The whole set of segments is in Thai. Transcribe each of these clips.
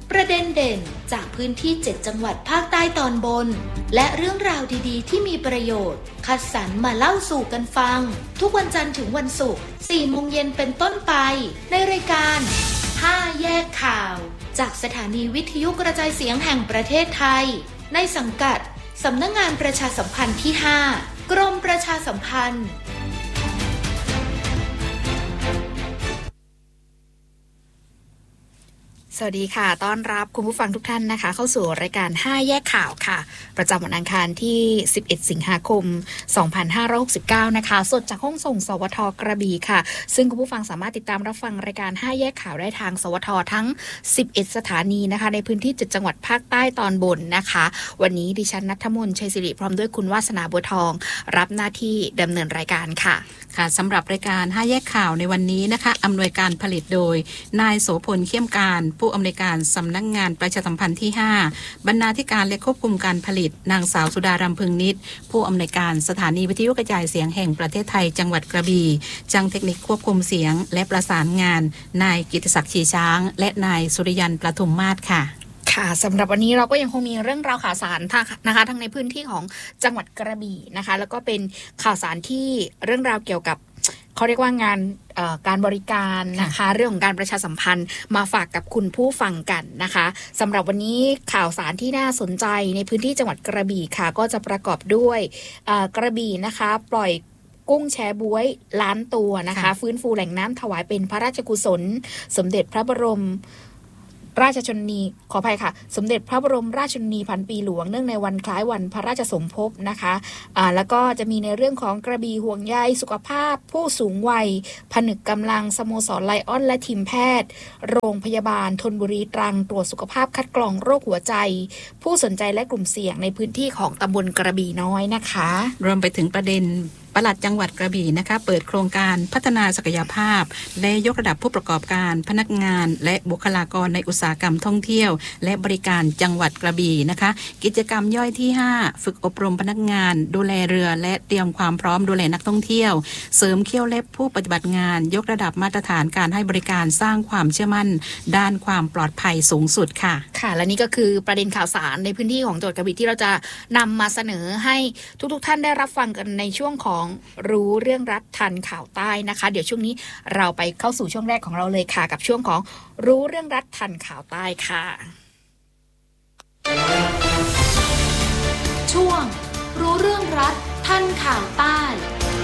ประเด็นเด่นจากพื้นที่7จังหวัดภาคใต้ตอนบนและเรื่องราวดีๆที่มีประโยชน์คัดสรรมาเล่าสู่กันฟังทุกวันจันทร์ถึงวันศุกร์ 4 โมงเย็นเป็นต้นไปในรายการ5แยกข่าวจากสถานีวิทยุกระจายเสียงแห่งประเทศไทยในสังกัดสำนักงานประชาสัมพันธ์ที่5กรมประชาสัมพันธ์สวัสดีค่ะต้อนรับคุณผู้ฟังทุกท่านนะคะเข้าสู่รายการ5แยกข่าวค่ะประจำวันอังคารที่11สิงหาคม2569นะคะสดจากห้องส่งสวทกระบี่ค่ะซึ่งคุณผู้ฟังสามารถติดตามรับฟังรายการ5แยกข่าวได้ทางสวททั้ง11สถานีนะคะในพื้นที่7จังหวัดภาคใต้ตอนบนนะคะวันนี้ดิฉันณัฐมนต์ชัยศิริพร้อมด้วยคุณวาสนาบัวทองรับหน้าที่ดำเนินรายการค่ะค่ะสำหรับรายการ5แยกข่าวในวันนี้นะคะอำนวยการผลิตโดยนายโสพลเข้มการผู้อำนวยการสำนักงานประชาสัมพันธ์ที่5บรรณาธิการและควบคุมการผลิตนางสาวสุดารำพึงนิตผู้อำนวยการสถานีวิทยุกระจายเสียงแห่งประเทศไทยจังหวัดกระบี่จังเทคนิคควบคุมเสียงและประสานงานนายกิตติศักดิ์ชีช้างและนายสุริยันประทุมมาศค่ะค่ะสำหรับวันนี้เราก็ยังคงมีเรื่องราวข่าวสารนะคะทั้งในพื้นที่ของจังหวัดกระบี่นะคะแล้วก็เป็นข่าวสารที่เรื่องราวเกี่ยวกับเขาเรียกว่างานการบริการนะคะเรื่องของการประชาสัมพันธ์มาฝากกับคุณผู้ฟังกันนะคะสำหรับวันนี้ข่าวสารที่น่าสนใจในพื้นที่จังหวัดกระบี่ค่ะก็จะประกอบด้วยกระบี่นะคะปล่อยกุ้งแชบ๊วยล้านตัวนะคะฟื้นฟูแหล่งน้ำถวายเป็นพระราชกุศลสมเด็จพระบรมราชชนนีขออภัยค่ะสมเด็จพระบรมราชชนนีพันปีหลวงเนื่องในวันคล้ายวันพระราชสมภพนะคะแล้วก็จะมีในเรื่องของกระบี่ห่วงใยสุขภาพผู้สูงวัยผนึกกำลังสโมสรไลออนและทีมแพทย์โรงพยาบาลธนบุรีตรังตรวจสุขภาพคัดกรองโรคหัวใจผู้สนใจและกลุ่มเสี่ยงในพื้นที่ของตำบลกระบี่น้อยนะคะรวมไปถึงประเด็นปลัดจังหวัดกระบี่นะคะเปิดโครงการพัฒนาศักยภาพและยกระดับผู้ประกอบการพนักงานและบุคลากรในอุตสาหกรรมท่องเที่ยวและบริการจังหวัดกระบี่นะคะกิจกรรมย่อยที่5ฝึกอบรมพนักงานดูแลเรือและเตรียมความพร้อมดูแลนักท่องเที่ยวเสริมเขี้ยวเล็บผู้ปฏิบัติงานยกระดับมาตรฐานการให้บริการสร้างความเชื่อมั่นด้านความปลอดภัยสูงสุดค่ะค่ะและนี่ก็คือประเด็นข่าวสารในพื้นที่ของจังหวัดกระบี่ที่เราจะนำมาเสนอให้ทุกท่านได้รับฟังกันในช่วงของรู้เรื่องรัฐทันข่าวใต้นะคะเดี๋ยวช่วงนี้เราไปเข้าสู่ช่วงแรกของเราเลยค่ะกับช่วงของรู้เรื่องรัฐทันข่าวใต้ค่ะช่วงรู้เรื่องรัฐทันข่าวใต้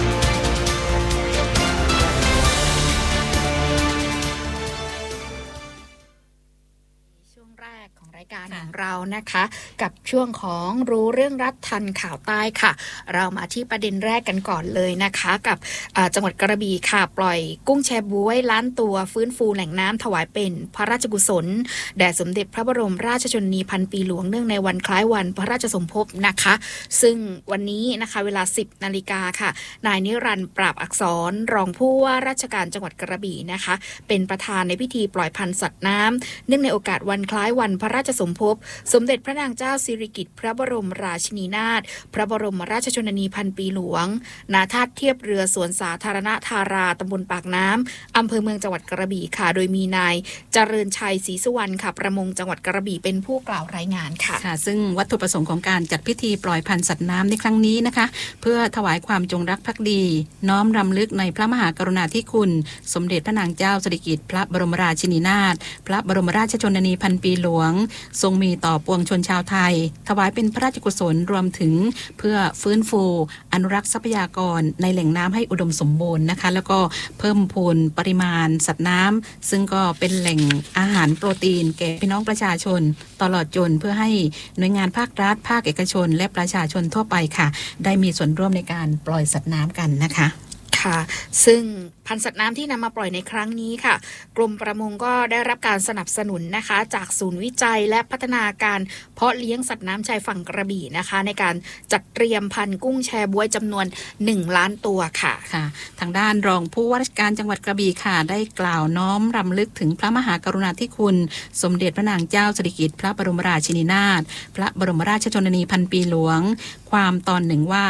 แรกของรายการของเรานะคะกับช่วงของรู้เรื่องรัฐทันข่าวใต้ค่ะเรามาที่ประเด็นแรกกันก่อนเลยนะคะกับจังหวัดกระบี่ค่ะปล่อยกุ้งแชบ๊วยล้านตัวฟื้นฟูแหล่งน้ำถวายเป็นพระราชกุศลแด่สมเด็จพระบรมราชชนนีพันปีหลวงเนื่องในวันคล้ายวันพระราชสมภพนะคะซึ่งวันนี้นะคะเวลา 10 นาฬิกาค่ะนายนิรันดร์ปราบอักษรรองผู้ว่าราชการจังหวัดกระบี่นะคะเป็นประธานในพิธีปล่อยพันธุ์สัตว์น้ำเนื่องในโอกาสวันคล้ายวันพระราชสมภพสมเด็จพระนางเจ้าสิริกิติ์พระบรมราชินีนาถพระบรมราชชนนีพันปีหลวงณท่าเทียบเรือสวนสาธารณธาราตำบลปากน้ำอำเภอเมืองจังหวัดกระบี่ค่ะโดยมีนายเจริญชัยศรีสุวรรณค่ะประมงจังหวัดกระบี่เป็นผู้กล่าวรายงานค่ะซึ่งวัตถุประสงค์ของการจัดพิธีปล่อยพันธุ์สัตว์น้ำในครั้งนี้นะคะเพื่อถวายความจงรักภักดีน้อมรำลึกในพระมหากรุณาธิคุณสมเด็จพระนางเจ้าสิริกิติ์พระบรมราชินีนาถพระบรมราชชนนีพันปีหลวงทรงมีต่อปวงชนชาวไทยถวายเป็นพระราชกุศลรวมถึงเพื่อฟื้นฟูอนุรักษ์ทรัพยากรในแหล่งน้ำให้อุดมสมบูรณ์นะคะแล้วก็เพิ่มพูนปริมาณสัตว์น้ำซึ่งก็เป็นแหล่งอาหารโปรตีนแก่พี่น้องประชาชนตลอดจนเพื่อให้หน่วยงานภาครัฐภาคเอกชนและประชาชนทั่วไปค่ะได้มีส่วนร่วมในการปล่อยสัตว์น้ำกันนะคะค่ะซึ่งพันธุ์สัตว์น้ำที่นำมาปล่อยในครั้งนี้ค่ะกรมประมงก็ได้รับการสนับสนุนนะคะจากศูนย์วิจัยและพัฒนาการเพาะเลี้ยงสัตว์น้ำชายฝั่งกระบี่นะคะในการจัดเตรียมพันธุ์กุ้งแชบ๊วยจำนวน1 ล้านตัวค่ะทางด้านรองผู้ว่าราชการจังหวัดกระบี่ค่ะได้กล่าวน้อมรำลึกถึงพระมหากรุณาธิคุณสมเด็จพระนางเจ้าสิริกิติ์พระบรมราชินีนาถพระบรมราชชนนีพันปีหลวงความตอนหนึ่งว่า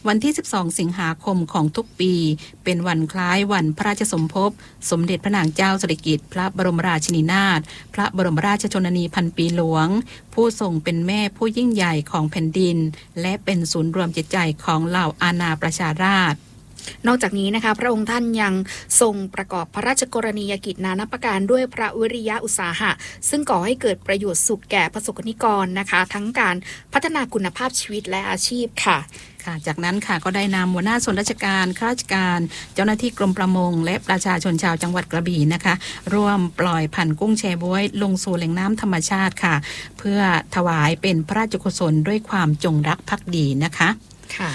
วันที่ 12 สิงหาคมของทุกปีเป็นวันคล้ายวันพระราชสมภพสมเด็จพระนางเจ้าสิริกิติ์พระบรมราชินีนาถพระบรมราชชนนีพันปีหลวงผู้ทรงเป็นแม่ผู้ยิ่งใหญ่ของแผ่นดินและเป็นศูนย์รวมจิตใจของเหล่าอาณาประชาราษฎร์นอกจากนี้นะคะพระองค์ท่านยังทรงประกอบพระราชกรณียกิจนานาประการด้วยพระวิริยะอุตสาหะซึ่งก่อให้เกิดประโยชน์สุขแก่ประสบนิกรนะคะทั้งการพัฒนาคุณภาพชีวิตและอาชีพค่ะจากนั้นค่ะก็ได้นำหัวหน้าส่วนราชการข้าราชการเจ้าหน้าที่กรมประมงและประชาชนชาวจังหวัดกระบี่นะคะร่วมปล่อยพันธุ์กุ้งแชบ๊วยลงสู่แหล่งน้ำธรรมชาติค่ะเพื่อถวายเป็นพระราชกุศลด้วยความจงรักภักดีนะคะค่ะ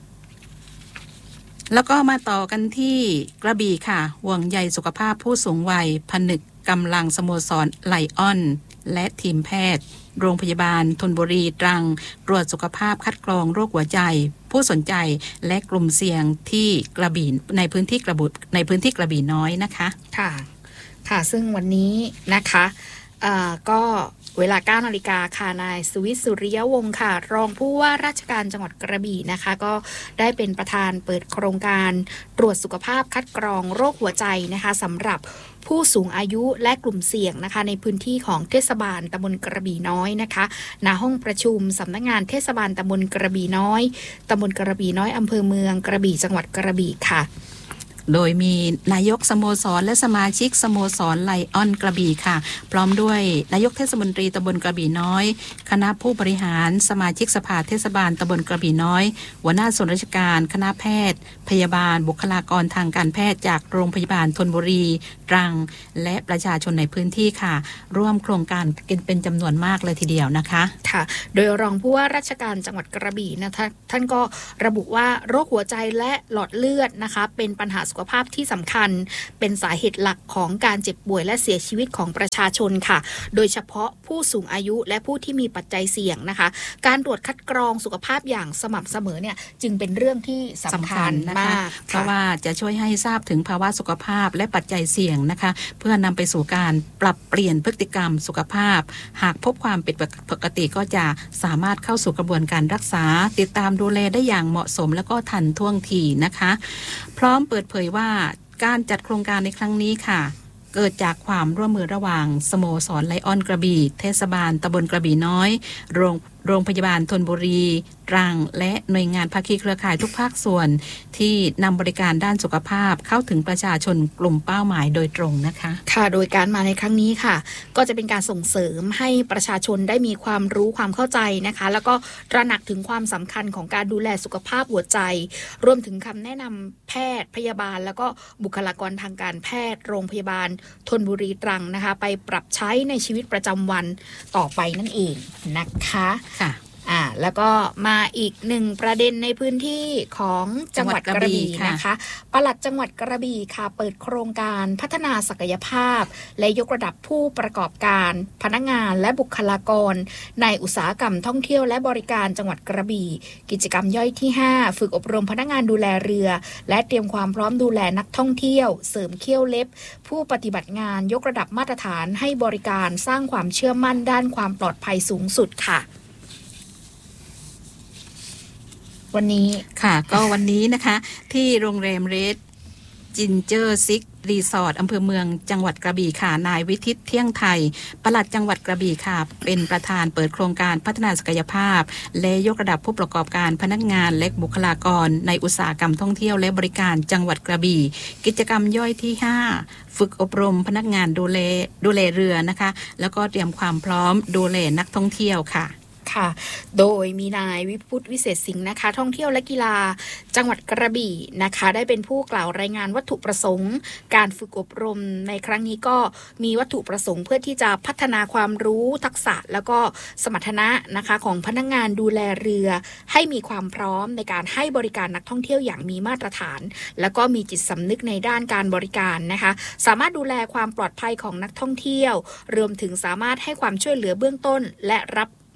แล้วก็มาต่อกันที่กระบี่ค่ะห่วงใยสุขภาพผู้สูงวัยผนึกกำลังสโมสรไลออนและทีมแพทย์โรงพยาบาลธนบุรีตรังตรวจสุขภาพคัดกรองโรคหัวใจผู้สนใจและกลุ่มเสี่ยงที่กระบี่ในพื้นที่กระบี่น้อยนะคะค่ะซึ่งวันนี้นะคะก็เวลา 9 นาฬิกาค่ะนายสุวิทย์สุริยวงศ์ค่ะรองผู้ว่าราชการจังหวัดกระบี่นะคะก็ได้เป็นประธานเปิดโครงการตรวจสุขภาพคัดกรองโรคหัวใจนะคะสำหรับผู้สูงอายุและกลุ่มเสี่ยงนะคะในพื้นที่ของเทศบาลตำบลกระบี่น้อยนะคะณห้องประชุมสำนักงานเทศบาลตำบลกระบี่น้อยตำบลกระบี่น้อยอำเภอเมืองกระบี่จังหวัดกระบี่ค่ะโดยมีนายกสโมสรและสมาชิกสโมสรไลออนกระบี่ค่ะพร้อมด้วยนายกเทศมนตรีตำบลกระบี่น้อยคณะผู้บริหารสมาชิกสภาเทศบาลตำบลกระบี่น้อยหัวหน้าส่วนราชการคณะแพทย์พยาบาลบุคลากรทางการแพทย์จากโรงพยาบาลธนบุรีตรังและประชาชนในพื้นที่ค่ะร่วมโครงการเป็นจำนวนมากเลยทีเดียวนะคะค่ะโดยรองผู้ว่าราชการจังหวัดกระบี่นะคะท่านก็ระบุว่าโรคหัวใจและหลอดเลือดนะคะเป็นปัญหาสุขภาพที่สำคัญเป็นสาเหตุหลักของการเจ็บป่วยและเสียชีวิตของประชาชนค่ะโดยเฉพาะผู้สูงอายุและผู้ที่มีปัจจัยเสี่ยงนะคะการตรวจคัดกรองสุขภาพอย่างสม่ำเสมอเนี่ยจึงเป็นเรื่องที่สำคัญมากเพราะว่าจะช่วยให้ทราบถึงภาวะสุขภาพและปัจจัยเสี่ยงนะคะเพื่อนำไปสู่การปรับเปลี่ยนพฤติกรรมสุขภาพหากพบความผิดปกติก็จะสามารถเข้าสู่กระบวนการรักษาติดตามดูแลได้อย่างเหมาะสมและก็ทันท่วงทีนะคะพร้อมเปิดเผยว่าการจัดโครงการในครั้งนี้ค่ะเกิดจากความร่วมมือระหว่างสโมสรไลออนกระบี่เทศบาลตำบลกระบี่น้อยโรงพยาบาลธนบุรีตรังและหน่วยงานภาคีเครือข่ายทุกภาคส่วนที่นำบริการด้านสุขภาพเข้าถึงประชาชนกลุ่มเป้าหมายโดยตรงนะคะค่ะโดยการมาในครั้งนี้ค่ะก็จะเป็นการส่งเสริมให้ประชาชนได้มีความรู้ความเข้าใจนะคะแล้วก็ตระหนักถึงความสำคัญของการดูแลสุขภาพหัวใจรวมถึงคำแนะนำแพทย์พยาบาลแล้วก็บุคลากรทางการแพทย์โรงพยาบาลธนบุรีตรังนะคะไปปรับใช้ในชีวิตประจำวันต่อไปนั่นเองนะคะค่ะแล้วก็มาอีกหนึ่งประเด็นในพื้นที่ของจังหวัดกระบี่นะคะปลัดจังหวัดกระบี่ค่ะเปิดโครงการพัฒนาศักยภาพและยกระดับผู้ประกอบการพนักงานและบุคลากรในอุตสาหกรรมท่องเที่ยวและบริการจังหวัดกระบี่กิจกรรมย่อยที่5ฝึกอบรมพนักงานดูแลเรือและเตรียมความพร้อมดูแลนักท่องเที่ยวเสริมเขี้ยวเล็บผู้ปฏิบัติงานยกระดับมาตรฐานให้บริการสร้างความเชื่อมั่นด้านความปลอดภัยสูงสุดค่ะวันนี้ค่ะก็วันนี้นะคะที่โรงแรมเรดจินเจอร์ซิกรีสอร์ทอำเภอเมืองจังหวัดกระบี่ค่ะนายวิทิตเที่ยงไทยปลัดจังหวัดกระบี่ค่ะเป็นประธานเปิดโครงการพัฒนาศักยภาพและยกระดับผู้ประกอบการพนักงานและบุคลากรในอุตสาหกรรมท่องเที่ยวและบริการจังหวัดกระบี่กิจกรรมย่อยที่5ฝึกอบรมพนักงานดูแลเรือนะคะแล้วก็เตรียมความพร้อมดูแลนักท่องเที่ยวค่ะค่ะโดยมีนายวิพุทธวิเศษสิงห์นะคะท่องเที่ยวและกีฬาจังหวัดกระบี่นะคะได้เป็นผู้กล่าวรายงานวัตถุประสงค์การฝึกอบรมในครั้งนี้ก็มีวัตถุประสงค์เพื่อที่จะพัฒนาความรู้ทักษะแล้วก็สมรรถนะนะคะของพนักงานดูแลเรือให้มีความพร้อมในการให้บริการนักท่องเที่ยวอย่างมีมาตรฐานแล้วก็มีจิตสำนึกในด้านการบริการนะคะสามารถดูแลความปลอดภัยของนักท่องเที่ยวรวมถึงสามารถให้ความช่วยเหลือเบื้องต้นและรับ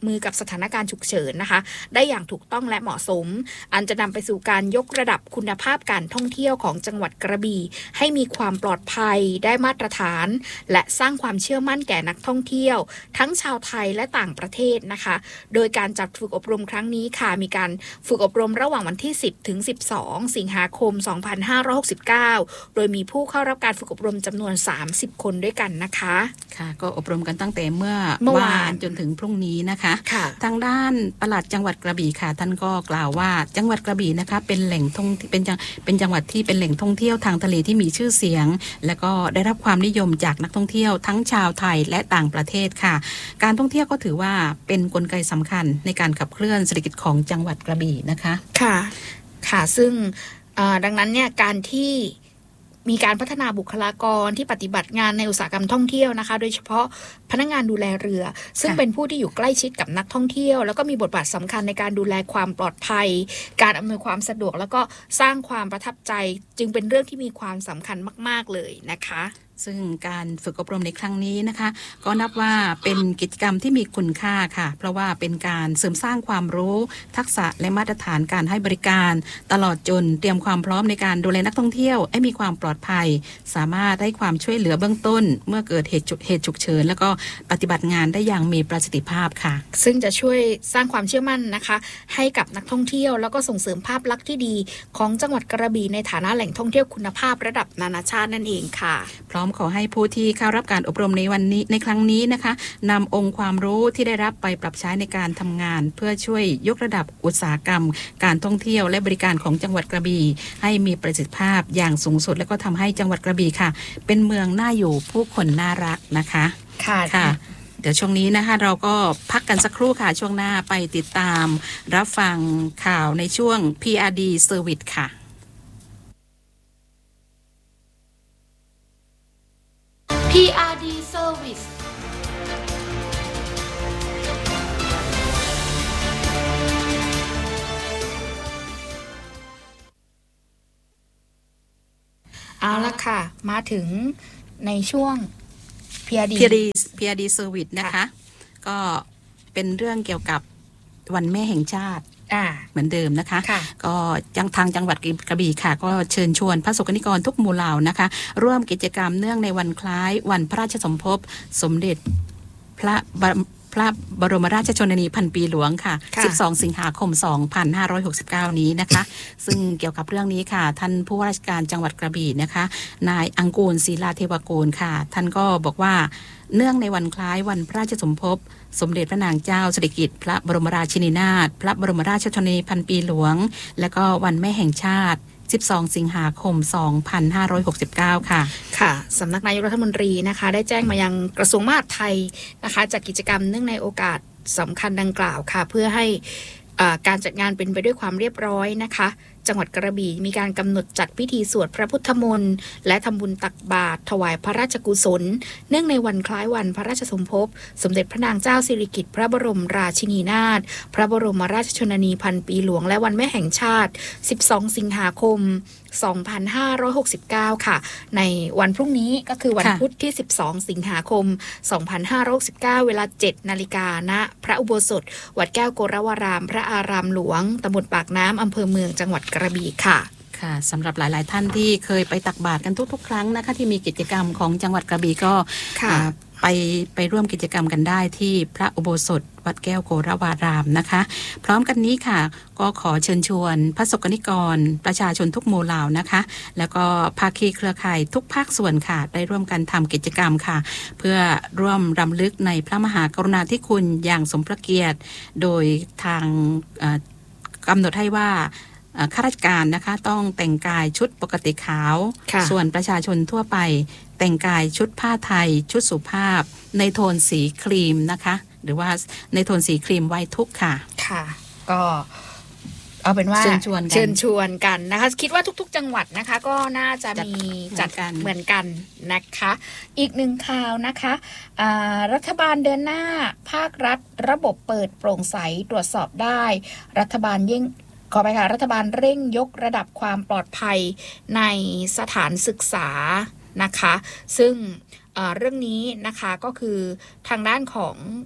มือกับสถานการณ์ฉุกเฉินนะคะได้อย่างถูกต้องและเหมาะสมอันจะนำไปสู่การยกระดับคุณภาพการท่องเที่ยวของจังหวัดกระบี่ให้มีความปลอดภัยได้มาตรฐานและสร้างความเชื่อมั่นแก่นักท่องเที่ยวทั้งชาวไทยและต่างประเทศนะคะโดยการจัดฝึกอบรมครั้งนี้ค่ะมีการฝึกอบรมระหว่างวันที่10ถึง12สิงหาคม2569โดยมีผู้เข้ารับการฝึกอบรมจำนวน30คนด้วยกันนะคะค่ะก็อบรมกันตั้งแต่เมื่อวานจนถึงพรุ่งนี้นะคะทางด้านปลัดจังหวัดกระบี่ค่ะท่านก็กล่าวว่าจังหวัดกระบี่นะคะเป็นแหล่งท่องเป็นจังหวัดที่เป็นแหล่งท่องเที่ยวทางทะเลที่มีชื่อเสียงและก็ได้รับความนิยมจากนักท่องเที่ยวทั้งชาวไทยและต่างประเทศค่ะการท่องเที่ยวก็ถือว่าเป็นกลไกสำคัญในการขับเคลื่อนเศรษฐกิจของจังหวัดกระบี่นะคะค่ะซึ่งดังนั้นเนี่ยการที่มีการพัฒนาบุคลากรที่ปฏิบัติงานในอุตสาหกรรมท่องเที่ยวนะคะโดยเฉพาะพนักงานดูแลเรือซึ่งเป็นผู้ที่อยู่ใกล้ชิดกับนักท่องเที่ยวแล้วก็มีบทบาทสำคัญในการดูแลความปลอดภัยการอำนวยความสะดวกแล้วก็สร้างความประทับใจจึงเป็นเรื่องที่มีความสำคัญมากๆเลยนะคะซึ่งการฝึกอบรมในครั้งนี้นะคะก็นับว่าเป็นกิจกรรมที่มีคุณค่าค่ะเพราะว่าเป็นการเสริมสร้างความรู้ทักษะและมาตรฐานการให้บริการตลอดจนเตรียมความพร้อมในการดูแลนักท่องเที่ยวให้มีความปลอดภัยสามารถให้ความช่วยเหลือเบื้องต้นเมื่อเกิดเหตุฉุกเฉินแล้วก็ปฏิบัติงานได้อย่างมีประสิทธิภาพค่ะซึ่งจะช่วยสร้างความเชื่อมั่นนะคะให้กับนักท่องเที่ยวแล้วก็ส่งเสริมภาพลักษณ์ที่ดีของจังหวัดกระบี่ในฐานะแหล่งท่องเที่ยวคุณภาพระดับนานาชาตินั่นเองค่ะพร้อมขอให้ผู้ที่เข้ารับการอบรมในครั้งนี้นะคะนำองค์ความรู้ที่ได้รับไปปรับใช้ในการทำงานเพื่อช่วยยกระดับอุตสาหกรรมการท่องเที่ยวและบริการของจังหวัดกระบี่ให้มีประสิทธิภาพอย่างสูงสุดและก็ทำให้จังหวัดกระบี่ค่ะเป็นเมืองน่าอยู่ผู้คนน่ารักนะคะค่ะเดี๋ยวช่วงนี้นะคะเราก็พักกันสักครู่ค่ะช่วงหน้าไปติดตามรับฟังข่าวในช่วง PRD Service ค่ะ PRD Service เอาละค่ะมาถึงในช่วง PRD Service นะคะก็เป็นเรื่องเกี่ยวกับวันแม่แห่งชาติเหมือนเดิมนะคะก็ทางจังหวัดกระบี่ค่ะก็เชิญชวนพระสงฆ์นิกรทุกหมู่เหล่านะคะร่วมกิจกรรมเนื่องในวันคล้ายวันพระราชสมภพสมเด็จพระบรมราชชนนีพันปีหลวงค่ะ12สิงหาคม2569นี้นะคะซึ่งเกี่ยวกับเรื่องนี้ค่ะท่านผู้ว่าราชการจังหวัดกระบี่นะคะนายอังกูลศิลาเทวกูลค่ะท่านก็บอกว่าเนื่องในวันคล้ายวันพระราชสมภพสมเด็จพระนางเจ้าสิริกิติ์พระบรมราชินีนาถพระบรมราชชนนีพันปีหลวงและก็วันแม่แห่งชาติ12สิงหาคม2569ค่ะสำนักนายกรัฐมนตรีนะคะได้แจ้งมายังกระทรวงมหาดไทยนะคะจัดกิจกรรมเนื่องในโอกาสสำคัญดังกล่าวค่ะเพื่อให้การจัดงานเป็นไปด้วยความเรียบร้อยนะคะจังหวัดกระบี่มีการกำหนดจัดพิธีสวดพระพุทธมนต์และทำบุญตักบาตรถวายพระราชกุศลเนื่องในวันคล้ายวันพระราชสมภพสมเด็จพระนางเจ้าสิริกิติ์พระบรมราชินีนาถพระบรมราชชนนีพันปีหลวงและวันแม่แห่งชาติ12สิงหาคม2569ค่ะในวันพรุ่งนี้ก็คือวันพุธที่12สิงหาคม2569เวลา 7:00 น.ณพระอุโบสถวัดแก้วโกรวารามพระอารามหลวงตำบลปากน้ำอำเภอเมืองจังหวัดกระบี่ค่ะสำหรับหลายๆท่านที่เคยไปตักบาตรกันทุกๆครั้งนะคะที่มีกิจกรรมของจังหวัดกระบี่ก็ไปร่วมกิจกรรมกันได้ที่พระอุโบสถวัดแก้วโกรวารามนะคะพร้อมกันนี้ค่ะก็ขอเชิญชวนพระสงฆ์นิกรประชาชนทุกหมู่เหล่านะคะแล้วก็ภาคีเครือข่ายทุกภาคส่วนค่ะได้ร่วมกันทำกิจกรรมค่ะเพื่อร่วมรำลึกในพระมหากรุณาธิคุณอย่างสมพระเกียรติโดยทางกำหนดให้ว่าข้าราชการนะคะต้องแต่งกายชุดปกติขาวส่วนประชาชนทั่วไปแต่งกายชุดผ้าไทยชุดสุภาพในโทนสีครีมนะคะหรือว่าในโทนสีครีมไว้ทุกค่ะก็เอาเป็นว่าเชิญชวนกันนะคะคิดว่าทุกๆจังหวัดนะคะก็น่าจะมีจัดการเหมือนกันนะคะอีกหนึ่งข่าวนะคะรัฐบาลเดินหน้าภาครัฐระบบเปิดโปร่งใสตรวจสอบได้รัฐบาลรัฐบาลเร่งยกระดับความปลอดภัยในสถานศึกษานะคะซึ่งเรื่องนี้นะคะก็คือทางด้านของ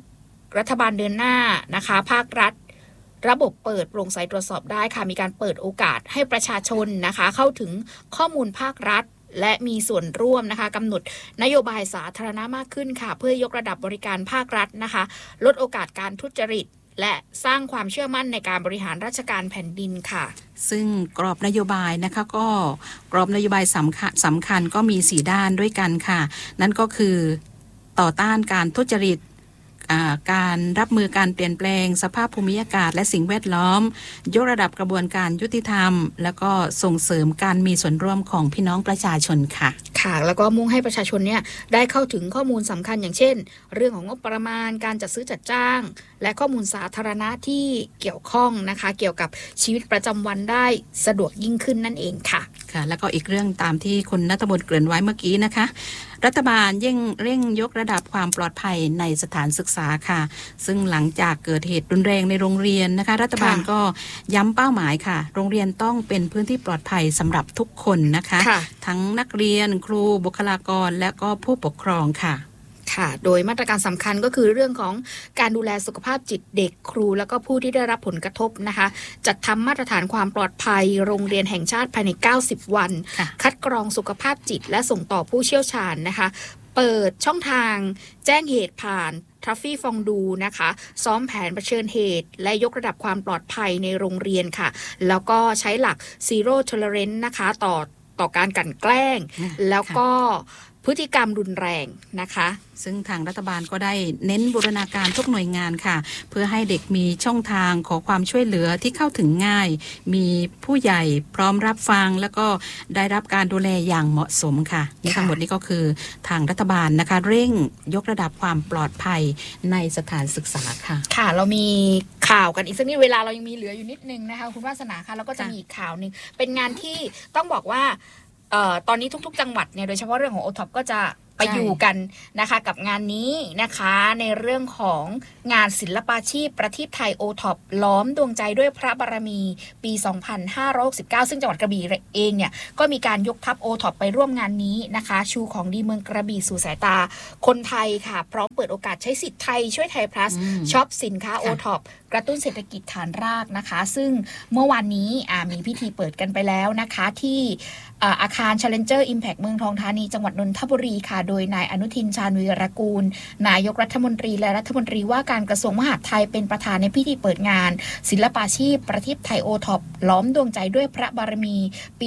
รัฐบาลเดินหน้านะคะภาครัฐระบบเปิดโปร่งใสตรวจสอบได้ค่ะมีการเปิดโอกาสให้ประชาชนนะคะเข้าถึงข้อมูลภาครัฐและมีส่วนร่วมนะคะกำหนดนโยบายสาธารณะมากขึ้นค่ะเพื่อยกระดับบริการภาครัฐนะคะลดโอกาสการทุจริตและสร้างความเชื่อมั่นในการบริหารราชการแผ่นดินค่ะซึ่งกรอบนโยบายนะคะก็กรอบนโยบายสำคัญก็มี4ด้านด้วยกันค่ะนั่นก็คือต่อต้านการทุจริตการรับมือการเปลี่ยนแปลงสภาพภูมิอากาศและสิ่งแวดล้อมยกระดับกระบวนการยุติธรรมแล้วก็ส่งเสริมการมีส่วนร่วมของพี่น้องประชาชนค่ะค่ะแล้วก็มุ่งให้ประชาชนเนี่ยได้เข้าถึงข้อมูลสำคัญอย่างเช่นเรื่องของงบประมาณการจัดซื้อจัดจ้างและข้อมูลสาธารณะที่เกี่ยวข้องนะคะเกี่ยวกับชีวิตประจำวันได้สะดวกยิ่งขึ้นนั่นเองค่ะค่ะแล้วก็อีกเรื่องตามที่คุณณัฐมนต์เกริ่นไว้เมื่อกี้นะคะรัฐบาลเร่งยกระดับความปลอดภัยในสถานศึกษาค่ะซึ่งหลังจากเกิดเหตุรุนแรงในโรงเรียนนะคะรัฐบาลก็ย้ำเป้าหมายค่ะโรงเรียนต้องเป็นพื้นที่ปลอดภัยสำหรับทุกคนนะคะทั้งนักเรียนครูบุคลากรและก็ผู้ปกครองค่ะค่ะโดยมาตรการสำคัญก็คือเรื่องของการดูแลสุขภาพจิตเด็กครูแล้วก็ผู้ที่ได้รับผลกระทบนะคะจัดทำมาตรฐานความปลอดภัยโรงเรียนแห่งชาติภายใน90วันคัดกรองสุขภาพจิตและส่งต่อผู้เชี่ยวชาญนะคะเปิดช่องทางแจ้งเหตุผ่านทรัฟฟี่ฟองดูนะคะซ้อมแผนเผชิญเหตุและยกระดับความปลอดภัยในโรงเรียนค่ะแล้วก็ใช้หลัก Zero Tolerance นะคะต่อการกลั่นแกล้งแล้วก็พฤติกรรมรุนแรงนะคะซึ่งทางรัฐบาลก็ได้เน้นบูรณาการทุกหน่วยงานค่ะเพื่อให้เด็กมีช่องทางขอความช่วยเหลือที่เข้าถึงง่ายมีผู้ใหญ่พร้อมรับฟังแล้วก็ได้รับการดูแลอย่างเหมาะสมค่ะนี่ทั้งหมดนี้ก็คือทางรัฐบาลนะคะเร่งยกระดับความปลอดภัยในสถานศึกษาค่ะค่ะเรามีข่าวกันอีกสักนิดเวลาเรายังมีเหลืออยู่นิดนึงนะคะคุณวาสนาค่ะแล้วก็จะมีอีกข่าวนึงเป็นงานที่ต้องบอกว่าตอนนี้ทุกๆจังหวัดเนี่ยโดยเฉพาะเรื่องของ OTOP ก็จะไปอยู่กันนะคะกับงานนี้นะคะในเรื่องของงานศิลปาชีพประทีปไทย OTOP ล้อมดวงใจด้วยพระบารมีปี 2569ซึ่งจังหวัดกระบี่เองเนี่ยก็มีการยกทัพ OTOP ไปร่วมงานนี้นะคะชูของดีเมืองกระบี่สู่สายตาคนไทยค่ะพร้อมเปิดโอกาสใช้สิทธิ์ไทยช่วยไทย plus ช็อปสินค้า OTOP กระตุ้นเศรษฐกิจฐานรากนะคะซึ่งเมื่อวานนี้มีพิธีเปิดกันไปแล้วนะคะที่อาคาร Challenger Impact เมืองทองธานีจังหวัดนนทบุรีค่ะโดยนายอนุทินชาญวีรกูลนายกรัฐมนตรีและรัฐมนตรีว่าการกระทรวงมหาดไทยเป็นประธานในพิธีเปิดงานศิลปาชีพประทีปไทย OTOP ล้อมดวงใจด้วยพระบารมีปี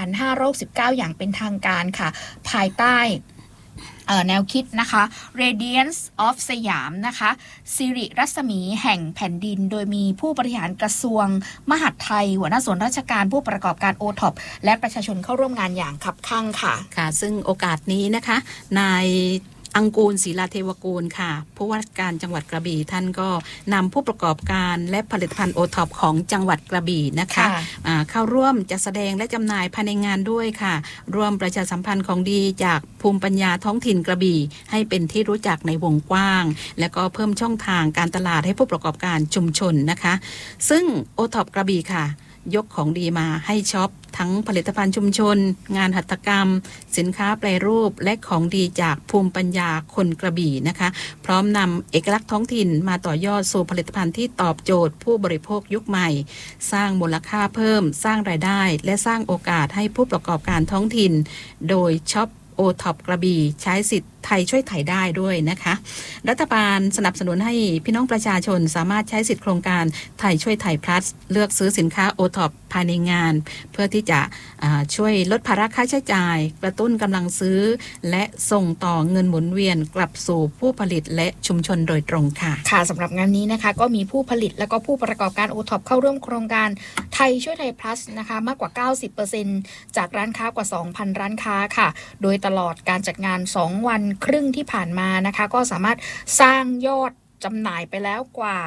2519 อย่างเป็นทางการค่ะภายใต้แนวคิดนะคะ Radiance of สยามนะคะสิริรัศมีแห่งแผ่นดินโดยมีผู้บริหารกระทรวงมหาดไทยหัวหน้าส่วนราชการผู้ประกอบการ OTOP และประชาชนเข้าร่วมงานอย่างคับคั่งค่ะค่ะซึ่งโอกาสนี้นะคะนายอังกูลศรีลาเทวกูลค่ะผู้ว่าการจังหวัดกระบี่ท่านก็นำผู้ประกอบการและผลิตภัณฑ์ OTOP ของจังหวัดกระบี่นะคะเข้าร่วมจัดแสดงและจำหน่ายภายในงานด้วยค่ะร่วมประชาสัมพันธ์ของดีจากภูมิปัญญาท้องถิ่นกระบี่ให้เป็นที่รู้จักในวงกว้างและก็เพิ่มช่องทางการตลาดให้ผู้ประกอบการชุมชนนะคะซึ่ง OTOP กระบี่ค่ะยกของดีมาให้ช็อปทั้งผลิตภัณฑ์ชุมชนงานหัตถกรรมสินค้าแปรรูปและของดีจากภูมิปัญญาคนกระบี่นะคะพร้อมนำเอกลักษณ์ท้องถิ่นมาต่อยอดสู่ผลิตภัณฑ์ที่ตอบโจทย์ผู้บริโภคยุคใหม่สร้างมูลค่าเพิ่มสร้างรายได้และสร้างโอกาสให้ผู้ประกอบการท้องถิ่นโดยช็อปOTOP กระบี่ใช้สิทธิ์ไทยช่วยไทยได้ด้วยนะคะรัฐบาลสนับสนุนให้พี่น้องประชาชนสามารถใช้สิทธิ์โครงการไทยช่วยไทย plus เลือกซื้อสินค้า OTOP ภายในงานเพื่อที่จะช่วยลดภาระค่าใช้จ่ายกระตุ้นกำลังซื้อและส่งต่อเงินหมุนเวียนกลับสู่ผู้ผลิตและชุมชนโดยตรงค่ะค่ะสำหรับงานนี้นะคะก็มีผู้ผลิตและก็ผู้ประกอบการ OTOP เข้าร่วมโครงการไทยช่วยไทย plus นะคะมากกว่า 90% จากร้านค้ากว่า 2,000 ร้านค้าค่ะโดยตลอดการจัดงาน2วันครึ่งที่ผ่านมานะคะก็สามารถสร้างยอดจำหน่ายไปแล้วกว่า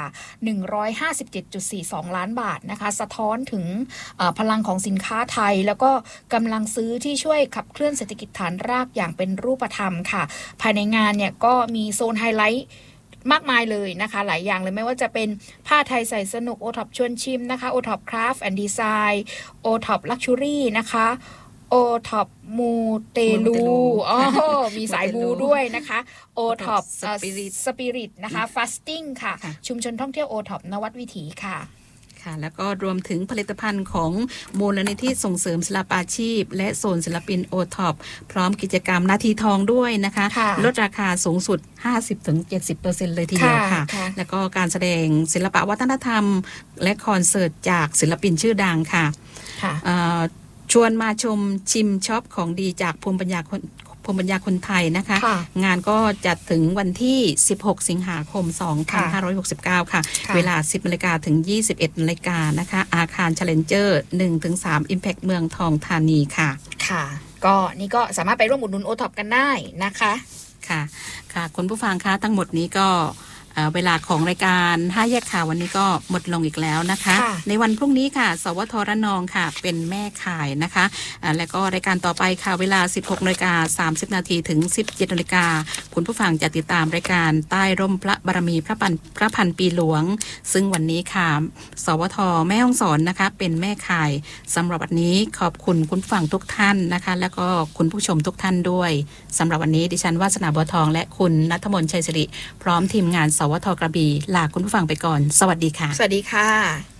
157.42 ล้านบาทนะคะสะท้อนถึงพลังของสินค้าไทยแล้วก็กำลังซื้อที่ช่วยขับเคลื่อนเศรษฐกิจฐานรากอย่างเป็นรูปธรรมค่ะภายในงานเนี่ยก็มีโซนไฮไลท์มากมายเลยนะคะหลายอย่างเลยไม่ว่าจะเป็นผ้าไทยใส่สนุก OTOP ชวนชิมนะคะ OTOP Craft and Design OTOP Luxury นะคะโอท็อปมูเตลูอ๋อมีสายมูด้วยนะคะโอท็อปสปิริตนะคะฟาสติ้งค่ะชุมชนท่องเที่ยวโอท็อปนวัดวิถีค่ะแล้วก็รวมถึงผลิตภัณฑ์ของมูลนิธิส่งเสริมศิลปาชีพและโซนศิลปินโอท็อปพร้อมกิจกรรมนาทีทองด้วยนะคะลดราคาสูงสุด 50-70% เลยทีเดียวค่ะแล้วก็การแสดงศิลปะวัฒนธรรมและคอนเสิร์ตจากศิลปินชื่อดังค่ะชวนมาชมชิมช็อปของดีจากภูมิปัญญาคนไทยนะคะงานก็จัดถึงวันที่16สิงหาคม2569ค่ะเวลา 10 นาฬิกาถึง 21 นาฬิกานะคะอาคาร Challenger 1-3 Impact เมืองทองธานีค่ะก็นี่ก็สามารถไปร่วมอุดหนุนโอท็อปกันได้นะคะค่ะคุณผู้ฟังคะทั้งหมดนี้ก็เวลาของรายการ5แยกข่าววันนี้ก็หมดลงอีกแล้วนะคะในวันพรุ่งนี้ค่ะสวทระนองค่ะเป็นแม่ข่ายนะคะและก็รายการต่อไปค่ะเวลา 16:30 นาทีถึง 17 นาฬิกาคุณผู้ฟังจะติดตามรายการใต้ร่มพระบารมีพระพันปีหลวงซึ่งวันนี้ค่ะสวทแม่ฮ่องสอนนะคะเป็นแม่ข่ายสำหรับวันนี้ขอบคุณคุณผู้ฟังทุกท่านนะคะแล้วก็คุณผู้ชมทุกท่านด้วยสำหรับวันนี้ดิฉันวาสนาบัวทองและคุณณัฐมนต์ชัยศิริพร้อมทีมงานสวทกระบี่ลาคุณผู้ฟังไปก่อนสวัสดีค่ะสวัสดีค่ะ